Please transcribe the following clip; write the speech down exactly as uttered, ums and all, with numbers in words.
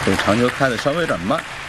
这个长球开的稍微有点慢。